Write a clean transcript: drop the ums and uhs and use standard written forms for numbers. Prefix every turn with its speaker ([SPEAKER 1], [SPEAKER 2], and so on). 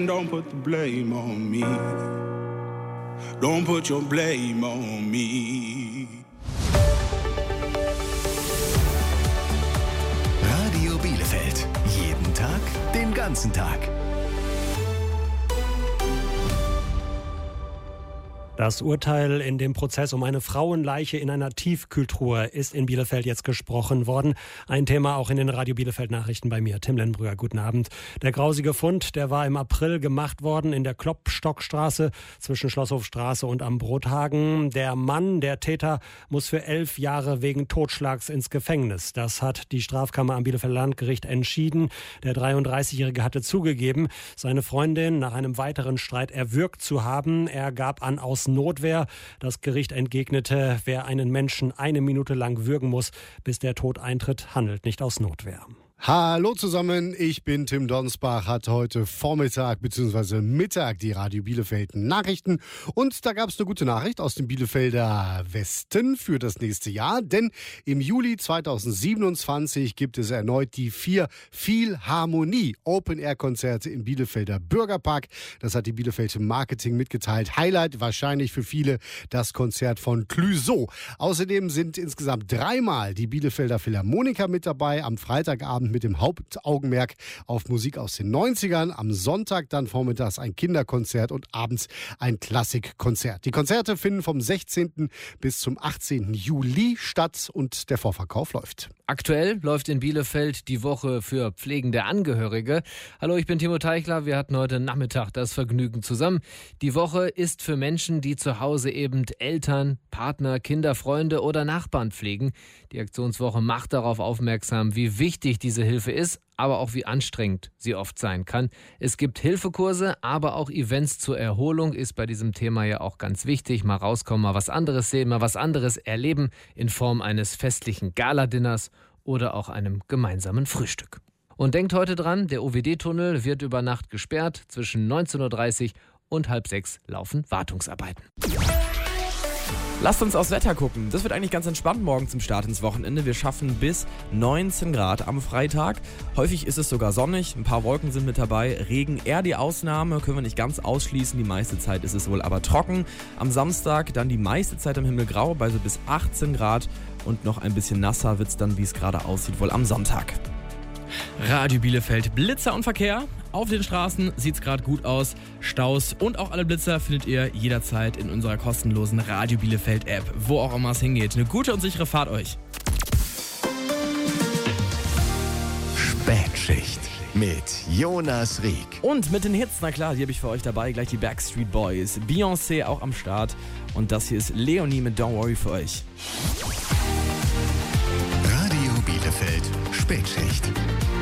[SPEAKER 1] Don't put the blame on me. Don't put your blame on me.
[SPEAKER 2] Radio Bielefeld. Jeden Tag, den ganzen Tag.
[SPEAKER 3] Das Urteil in dem Prozess um eine Frauenleiche in einer Tiefkühltruhe ist in Bielefeld jetzt gesprochen worden. Ein Thema auch in den Radio Bielefeld Nachrichten bei mir. Tim Lenbrügger, guten Abend. Der grausige Fund, der war im April gemacht worden in der Klopstockstraße zwischen Schlosshofstraße und am Brothagen. Der Mann, der Täter, muss für 11 Jahre wegen Totschlags ins Gefängnis. Das hat die Strafkammer am Bielefelder Landgericht entschieden. Der 33-Jährige hatte zugegeben, seine Freundin nach einem weiteren Streit erwürgt zu haben. Er gab an, aus Notwehr. Das Gericht entgegnete, wer einen Menschen 1 Minute lang würgen muss, bis der Tod eintritt, handelt nicht aus Notwehr.
[SPEAKER 4] Hallo zusammen, ich bin Tim Donsbach, hat heute Vormittag bzw. Mittag die Radio Bielefeld Nachrichten und da gab es eine gute Nachricht aus dem Bielefelder Westen für das nächste Jahr, denn im Juli 2027 gibt es erneut die 4 Philharmonie Open-Air-Konzerte im Bielefelder Bürgerpark. Das hat die Bielefeld Marketing mitgeteilt. Highlight wahrscheinlich für viele das Konzert von Clouseau. Außerdem sind insgesamt 3-mal die Bielefelder Philharmoniker mit dabei, am Freitagabend mit dem Hauptaugenmerk auf Musik aus den 90ern. Am Sonntag dann vormittags ein Kinderkonzert und abends ein Klassikkonzert. Die Konzerte finden vom 16. bis zum 18. Juli statt und der Vorverkauf läuft.
[SPEAKER 5] Aktuell läuft in Bielefeld die Woche für pflegende Angehörige. Hallo, ich bin Timo Teichler. Wir hatten heute Nachmittag das Vergnügen zusammen. Die Woche ist für Menschen, die zu Hause eben Eltern, Partner, Kinder, Freunde oder Nachbarn pflegen. Die Aktionswoche macht darauf aufmerksam, wie wichtig diese Hilfe ist, aber auch wie anstrengend sie oft sein kann. Es gibt Hilfekurse, aber auch Events zur Erholung ist bei diesem Thema ja auch ganz wichtig. Mal rauskommen, mal was anderes sehen, mal was anderes erleben in Form eines festlichen Galadinners oder auch einem gemeinsamen Frühstück. Und denkt heute dran, der OWD-Tunnel wird über Nacht gesperrt. Zwischen 19.30 Uhr und 5:30 laufen Wartungsarbeiten.
[SPEAKER 6] Lasst uns aufs Wetter gucken. Das wird eigentlich ganz entspannt morgen zum Start ins Wochenende. Wir schaffen bis 19 Grad am Freitag. Häufig ist es sogar sonnig, ein paar Wolken sind mit dabei. Regen eher die Ausnahme, können wir nicht ganz ausschließen. Die meiste Zeit ist es wohl aber trocken. Am Samstag dann die meiste Zeit am Himmel grau, bei so bis 18 Grad. Und noch ein bisschen nasser wird es dann, wie es gerade aussieht, wohl am Sonntag. Radio Bielefeld, Blitzer und Verkehr. Auf den Straßen sieht es gerade gut aus. Staus und auch alle Blitzer findet ihr jederzeit in unserer kostenlosen Radio Bielefeld App, wo auch immer es hingeht. Eine gute und sichere Fahrt euch.
[SPEAKER 2] Spätschicht mit Jonas Rieck.
[SPEAKER 6] Und mit den Hits, na klar, die habe ich für euch dabei. Gleich die Backstreet Boys, Beyoncé auch am Start. Und das hier ist Leonie mit Don't Worry für euch.
[SPEAKER 2] Radio Bielefeld Spätschicht.